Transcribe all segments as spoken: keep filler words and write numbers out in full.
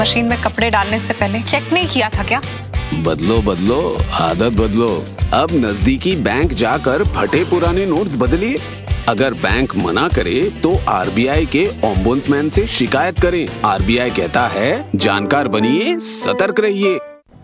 Machine में कपड़े डालने से पहले चेक नहीं किया था क्या? बदलो बदलो आदत बदलो। अब नजदीकी बैंक जाकर फटे पुराने नोट्स बदलिए। अगर बैंक मना करे तो आरबीआई के ओम्बुड्समैन से शिकायत करें। आरबीआई कहता है जानकार बनिए, सतर्क रहिए।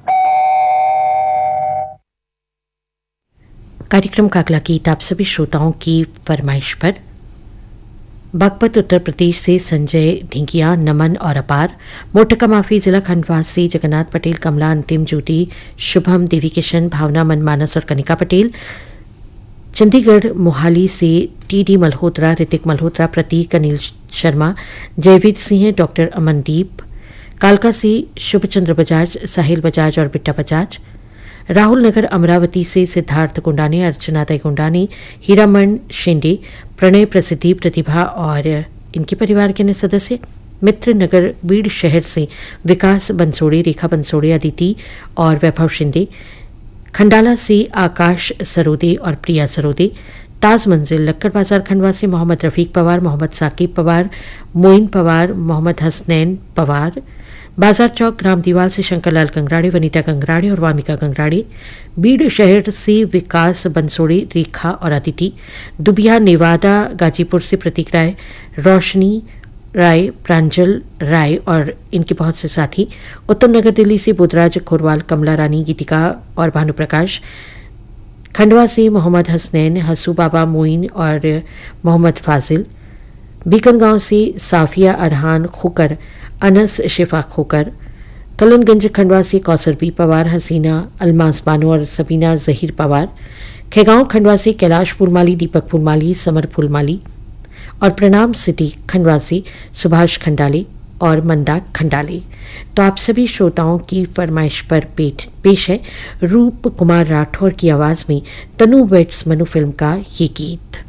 कार्यक्रम का अगला गीत आप सभी श्रोताओं की फरमाइश पर बागपत उत्तर प्रदेश से संजय ढिंगिया, नमन और अपार, मोटका माफी जिला खंडवा से जगन्नाथ पटेल, कमला, अंतिम ज्योति, शुभम, देवी किशन, भावना, मनमानस और कनिका पटेल, चंडीगढ़ मोहाली से टीडी मल्होत्रा, ऋतिक मल्होत्रा, प्रतीक, अनिल शर्मा, जयवीर सिंह, डॉक्टर अमनदीप, कालका से शुभचंद्र बजाज, साहिल बजाज और बिट्टा बजाज, राहुल नगर अमरावती से सिद्धार्थ गुंडाने, अर्चना तय गुंडाने, हीरामन शिंदे, प्रणय प्रसिद्धि, प्रतिभा और इनके परिवार के अन्य सदस्य, मित्र नगर बीड़ शहर से विकास बंसोड़े, रेखा बंसोड़े, अदिति और वैभव शिंदे, खंडाला से आकाश सरोदे और प्रिया सरोदे, ताज मंजिल लक्कड़ बाजार खंडवा से मोहम्मद रफीक पवार, मोहम्मद साकिब पवार, मोइन पवार, मोहम्मद हसनैन पवार, बाजार चौक ग्राम दीवाल से शंकरलाल गंगराड़े, वनीता गंगराड़े और वामिका गंगराड़े, बीड़ शहर से विकास बंसोड़े, रेखा और अदिति, दुबिया नेवादा गाजीपुर से प्रतीक राय, रोशनी राय, प्रांजल राय और इनके बहुत से साथी, उत्तम नगर दिल्ली से बुधराज खोरवाल, कमला रानी, गीतिका और भानुप्रकाश, खंडवा से मोहम्मद हसनैन, हसू बाबा, मोइन और मोहम्मद फाजिल, बीकनगांव से साफिया अरहान खोकर, अनस शिफा खोकर, कलनगंज खंडवा से कौसर बी पवार, हसीना अलमास बानो और सबीना जहीर पवार, खेगांव खंडवा से कैलाश फूलमाली, दीपक फूलमाली, समर फूलमाली और प्रणाम सिटी खंडवा से सुभाष खंडाले और मंदा खंडाले। तो आप सभी श्रोताओं की फरमाइश पर पेश है रूप कुमार राठौर की आवाज़ में तनु वेट्स मनु फिल्म का ये गीत।